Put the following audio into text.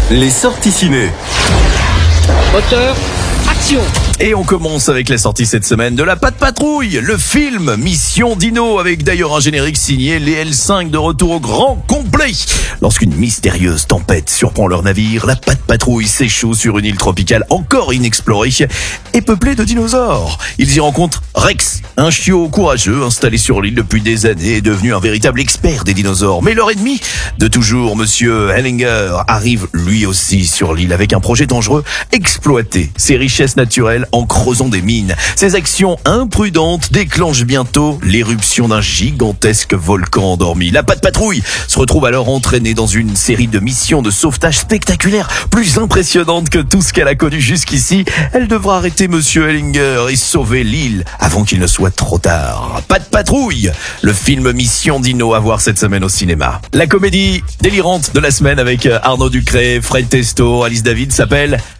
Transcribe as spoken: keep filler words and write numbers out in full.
Les sorties ciné. Moteur, action. Et on commence avec la sortie cette semaine de La Patte Patrouille, le film Mission Dino, avec d'ailleurs un générique signé les L cinq de retour au grand complet. Lorsqu'une mystérieuse tempête surprend leur navire, La Patte Patrouille s'échoue sur une île tropicale encore inexplorée et peuplée de dinosaures. Ils y rencontrent Rex, un chiot courageux installé sur l'île depuis des années et devenu un véritable expert des dinosaures. Mais leur ennemi de toujours, Monsieur Hellinger, arrive lui aussi sur l'île avec un projet dangereux, exploiter ses richesses naturelles en creusant des mines. Ces actions imprudentes déclenchent bientôt l'éruption d'un gigantesque volcan endormi. La Patte Patrouille se retrouve alors entraînée dans une série de missions de sauvetage spectaculaires, plus impressionnantes que tout ce qu'elle a connu jusqu'ici. Elle devra arrêter Monsieur Hellinger et sauver l'île avant qu'il ne soit trop tard. Patte Patrouille, le film Mission Dino à voir cette semaine au cinéma. La comédie délirante de la semaine avec Arnaud Ducré, Fred Testo, Alice David s'appelle